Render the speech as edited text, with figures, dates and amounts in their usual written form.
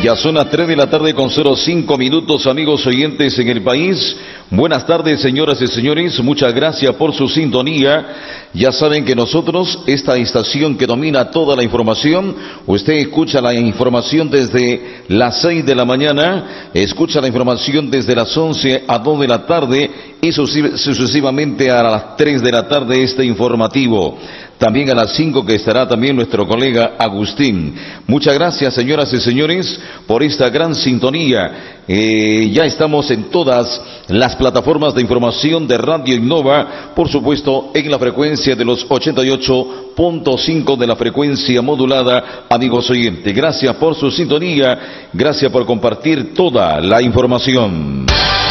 Ya son las 3 de la tarde con 05 minutos, amigos oyentes en el país. Buenas tardes, señoras y señores. Muchas gracias por su sintonía. Ya saben que nosotros, esta estación que domina toda la información, usted escucha la información desde las 6 de la mañana, escucha la información desde las 11 a 2 de la tarde y sucesivamente a las 3 de la tarde este informativo. También a las 5 que estará también nuestro colega Agustín. Muchas gracias, señoras y señores, por esta gran sintonía. Ya estamos en todas las plataformas de información de Radio Innova, por supuesto en la frecuencia de los 88.5 de la frecuencia modulada, amigos oyentes. Gracias por su sintonía, gracias por compartir toda la información.